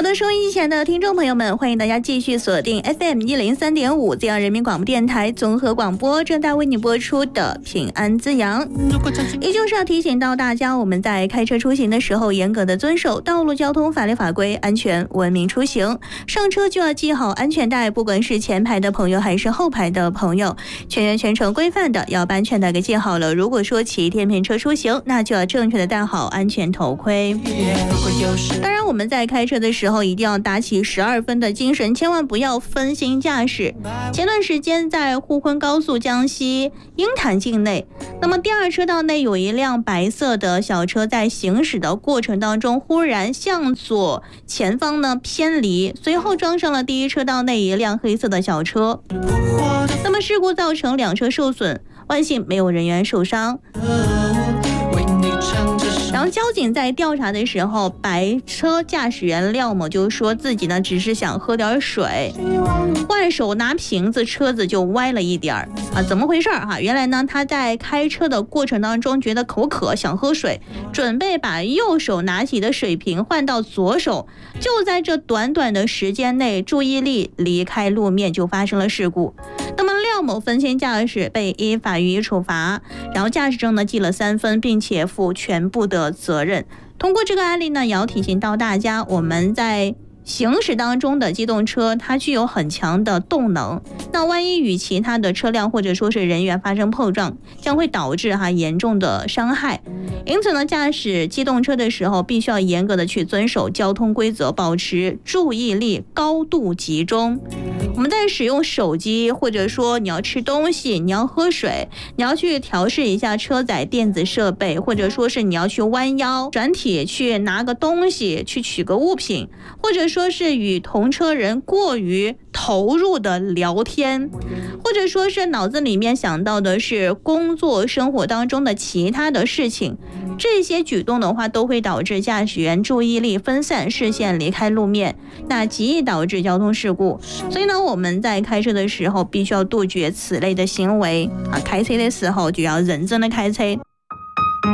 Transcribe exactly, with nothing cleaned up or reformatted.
的，收音机前的听众朋友们，欢迎大家继续锁定 F M 一零三点五 浙江人民广播电台综合广播，正在为你播出的平安滋养。依旧是要提醒到大家，我们在开车出行的时候，严格的遵守道路交通法律法规，安全文明出行。上车就要系好安全带，不管是前排的朋友还是后排的朋友，全员全程规范的要把安全带给系好了。如果说骑电瓶车出行，那就要正确的戴好安全头盔。当然，我们在开车的时候一定要打起十二分的精神，千万不要分心驾驶。前段时间在沪昆高速江西鹰潭境内，那么第二车道内有一辆白色的小车在行驶的过程当中，忽然向左前方呢偏离，随后撞上了第一车道内一辆黑色的小车。那么事故造成两车受损，万幸没有人员受伤。然后交警在调查的时候，白车驾驶员廖某就说自己呢只是想喝点水，换手拿瓶子，车子就歪了一点儿啊，怎么回事哈？原来呢他在开车的过程当中觉得口渴，想喝水，准备把右手拿起的水瓶换到左手，就在这短短的时间内，注意力离开路面，就发生了事故。那么廖某分心驾驶被依法予以处罚，然后驾驶证呢记了三分，并且负全部的责任。通过这个案例呢，也要提醒到大家，我们在行驶当中的机动车它具有很强的动能，那万一与其他的车辆或者说是人员发生碰撞，将会导致哈严重的伤害。因此呢，驾驶机动车的时候必须要严格的去遵守交通规则，保持注意力高度集中。我们在使用手机，或者说你要吃东西，你要喝水，你要去调试一下车载电子设备，或者说是你要去弯腰转体去拿个东西，去取个物品，或者说是与同车人过于投入的聊天，或者说是脑子里面想到的是工作生活当中的其他的事情，这些举动的话都会导致驾驶员注意力分散，视线离开路面，那极易导致交通事故。所以呢，我们在开车的时候必须要杜绝此类的行为啊，开车的时候就要认真的开车。